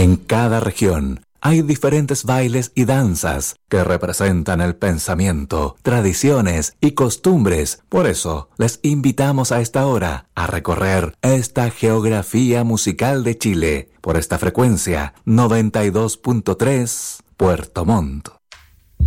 En cada región hay diferentes bailes y danzas que representan el pensamiento, tradiciones y costumbres. Por eso, les invitamos a esta hora a recorrer esta geografía musical de Chile por esta frecuencia 92.3 Puerto Montt.